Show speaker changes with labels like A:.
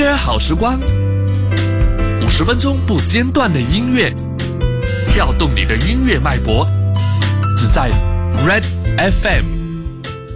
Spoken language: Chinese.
A: 乐好时光，50分钟不间断的音乐，跳动你的音乐脉搏，只在 Red FM。